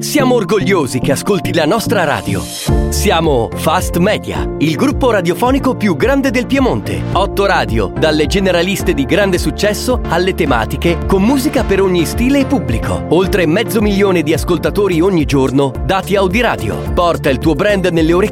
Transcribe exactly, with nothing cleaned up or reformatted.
Siamo orgogliosi che ascolti la nostra radio. Siamo Fast Media, il gruppo radiofonico più grande del Piemonte. Otto radio, dalle generaliste di grande successo alle tematiche, con musica per ogni stile e pubblico. Oltre mezzo milione di ascoltatori ogni giorno, dati Audiradio. Porta il tuo brand nelle orecchie